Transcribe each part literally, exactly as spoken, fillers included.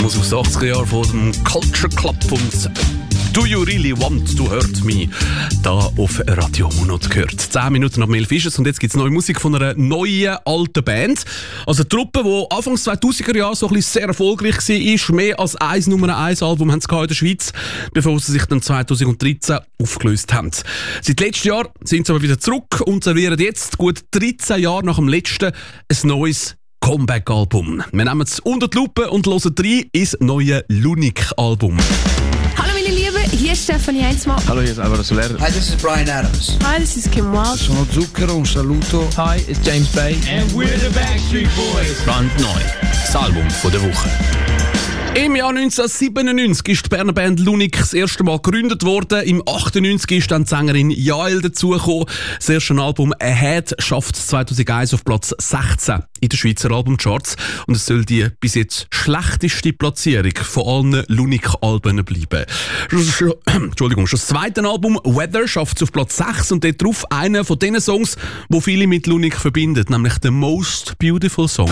Musik aus den achtziger Jahren von dem Culture Club und Do You Really Want to Hurt Me? Da auf Radio Monat gehört. Zehn Minuten nach elf ist es und jetzt gibt es neue Musik von einer neuen, alten Band. Also eine Truppe, die Anfang zweitausender Jahre so ein bisschen sehr erfolgreich war. Mehr als ein Nummer eins Album haben sie in der Schweiz, bevor sie sich dann zweitausenddreizehn aufgelöst haben. Seit letztem Jahr sind sie aber wieder zurück und servieren jetzt, gut dreizehn Jahre nach dem letzten, ein neues Comeback-Album. Wir nehmen es unter die Lupe und hören rein ins neue Lunik-Album. Hallo meine Lieben, hier ist Stefanie Heinzmann. Hallo, hier ist Alvaro Soler. Hi, this is Bryan Adams. Hi, this is Kim Wilde. Sono Zucchero, un saluto. Hi, it's James Bay. And we're the Backstreet Boys. Brandneu, das Album von der Woche. Im Jahr neunzehnhundertsiebenundneunzig ist die Berner Band Lunik das erste Mal gegründet worden. Im achtundneunzig ist dann die Sängerin Jael dazugekommen. Das erste Album «Ahead» schafft es zweitausendeins auf Platz sechzehn in den Schweizer Albumcharts. Und es soll die bis jetzt schlechteste Platzierung von allen Lunik-Alben bleiben. Entschuldigung, schon das zweite Album «Weather» schafft es auf Platz sechs und dort drauf einer von den Songs, die viele mit Lunik verbinden, nämlich «The Most Beautiful Song».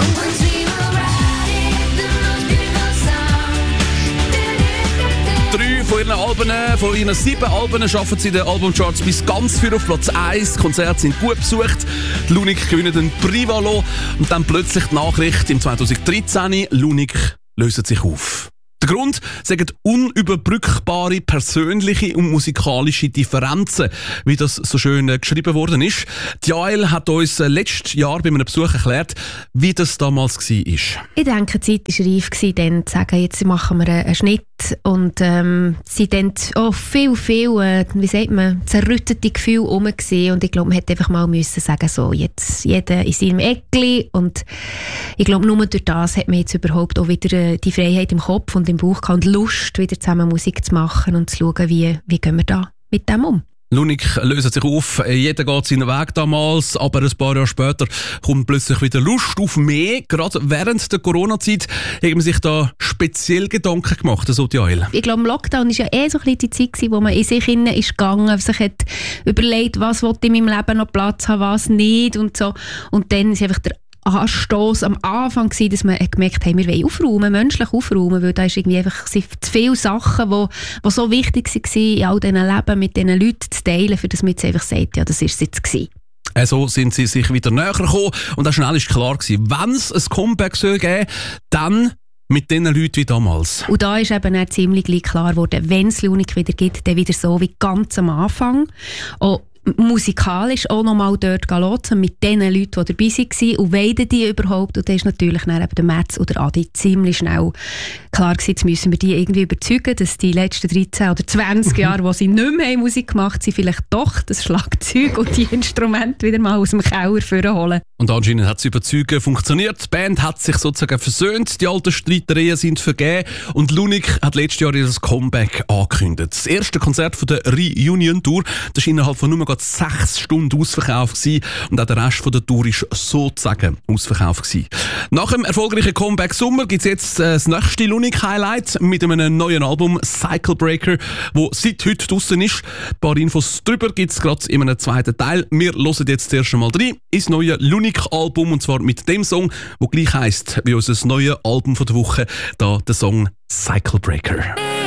Drei von ihren Alben, von ihren sieben Alben schaffen sie in den Albumcharts bis ganz für auf Platz eins. Die Konzerte sind gut besucht. Die Lunik gewinnen den Privalo und dann plötzlich die Nachricht im zweitausenddreizehn, Lunik löst sich auf. Der Grund sind unüberbrückbare persönliche und musikalische Differenzen, wie das so schön äh, geschrieben worden ist. Die Jael hat uns äh, letztes Jahr bei einem Besuch erklärt, wie das damals war. Ich denke, die Zeit war reif, dann zu sagen, jetzt machen wir einen Schnitt. Und ähm, sie dann auch viel, viel, äh, wie sagt man, zerrüttete Gefühle herum gewesen. Und ich glaube, man hätte einfach mal müssen sagen, so, jetzt jeder in seinem Eckli. Und ich glaube, nur durch das hat man jetzt überhaupt auch wieder äh, die Freiheit im Kopf und im Bauch gehabt und Lust, wieder zusammen Musik zu machen und zu schauen, wie, wie gehen wir da mit dem um. Lunik löst sich auf, jeder geht seinen Weg damals, aber ein paar Jahre später kommt plötzlich wieder Lust auf mehr. Gerade während der Corona-Zeit haben sich da speziell Gedanken gemacht, so die Jael. Ich glaube, im Lockdown war ja eh so ein bisschen die Zeit, wo man in sich hinein ist gegangen, sich hat überlegt, was will ich in meinem Leben noch Platz haben, was nicht und so. Und dann ist einfach der Anstoss am Anfang gewesen, dass man gemerkt hat, wir wollen aufräumen, menschlich aufräumen, weil da ist irgendwie einfach zu viele Sachen, die, die so wichtig waren, in all diesen Leben mit diesen Leuten zu teilen, für das man jetzt einfach sagt, ja, das ist es jetzt gewesen. So sind sie sich wieder näher gekommen und auch schnell ist klar gewesen, wenn es ein Comeback soll geben, dann mit den Leuten wie damals. Und da ist eben auch ziemlich klar geworden, wenn es Lunik wieder gibt, dann wieder so wie ganz am Anfang. Auch musikalisch auch noch mal dort lotsen mit den Leuten, die dabei waren und weiden die überhaupt. Und dann ist natürlich dann eben der Metz oder Adi ziemlich schnell klar gewesen, jetzt müssen wir die irgendwie überzeugen, dass die letzten dreizehn oder zwanzig Jahre, wo sie nicht mehr Musik gemacht haben, vielleicht doch das Schlagzeug und die Instrumente wieder mal aus dem Keller vorholen. Und anscheinend hat es überzeugend funktioniert. Die Band hat sich sozusagen versöhnt, die alten Streitereien sind vergeben und Lunik hat letztes Jahr ihr Comeback angekündigt. Das erste Konzert von der Reunion-Tour, das war innerhalb von nur gerade sechs Stunden ausverkauft gewesen. Und auch der Rest von der Tour war sozusagen ausverkauft gewesen. Nach dem erfolgreichen Comeback Sommer gibt es jetzt äh, das nächste Lunik-Highlight mit einem neuen Album Cycle Breaker, das seit heute draussen ist. Ein paar Infos darüber gibt es gerade in einem zweiten Teil. Wir hören jetzt zuerst einmal rein ins neue Lunik-Album und zwar mit dem Song, der gleich heisst wie unser neues Album von der Woche, da der Song Cycle Breaker.